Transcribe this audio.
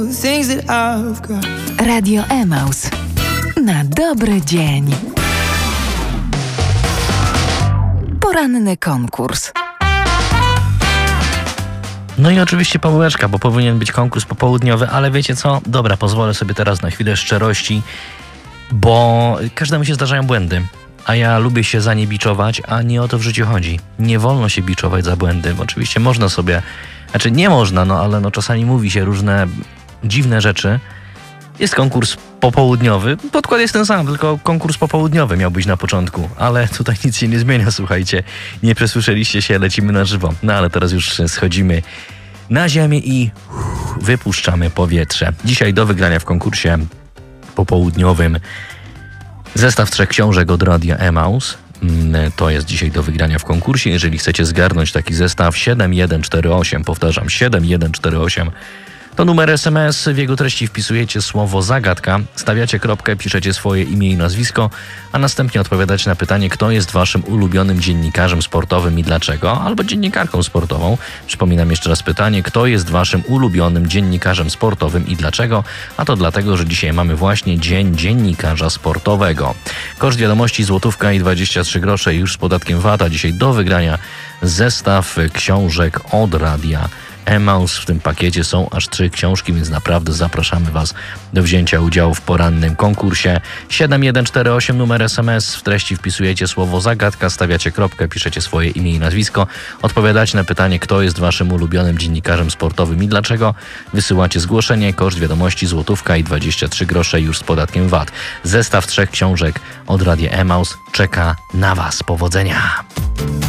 Radio Emaus. Na dobry dzień. Poranny konkurs. No i oczywiście Pawełeczka, bo powinien być konkurs popołudniowy, ale wiecie co? Dobra, pozwolę sobie teraz na chwilę szczerości, bo każdemu się zdarzają błędy, a ja lubię się za nie biczować, a nie o to w życiu chodzi. Nie wolno się biczować za błędy. Oczywiście można sobie, znaczy nie można, ale czasami mówi się różne dziwne rzeczy. Jest konkurs popołudniowy, podkład jest ten sam, tylko konkurs popołudniowy miał być na początku, ale tutaj nic się nie zmienia, słuchajcie, nie przesłyszeliście się, lecimy na żywo. No ale teraz już schodzimy na ziemię i wypuszczamy powietrze. Dzisiaj do wygrania w konkursie popołudniowym zestaw 3 książek od Radia Emaus. To jest dzisiaj do wygrania w konkursie. Jeżeli chcecie zgarnąć taki zestaw 7148, powtarzam 7148, to numer SMS, w jego treści wpisujecie słowo zagadka, stawiacie kropkę, piszecie swoje imię i nazwisko, a następnie odpowiadacie na pytanie, kto jest waszym ulubionym dziennikarzem sportowym i dlaczego, albo dziennikarką sportową. Przypominam jeszcze raz pytanie, kto jest waszym ulubionym dziennikarzem sportowym i dlaczego, a to dlatego, że dzisiaj mamy właśnie Dzień Dziennikarza Sportowego. Koszt wiadomości złotówka i 23 grosze już z podatkiem VAT, a dzisiaj do wygrania zestaw książek od Radia Emaus. W tym pakiecie są aż 3 książki, więc naprawdę zapraszamy was do wzięcia udziału w porannym konkursie. 7148 numer SMS, w treści wpisujecie słowo zagadka, stawiacie kropkę, piszecie swoje imię i nazwisko, odpowiadacie na pytanie, kto jest waszym ulubionym dziennikarzem sportowym i dlaczego, wysyłacie zgłoszenie, koszt wiadomości złotówka i 23 grosze już z podatkiem VAT. Zestaw 3 książek od Radia Emaus czeka na was. Powodzenia!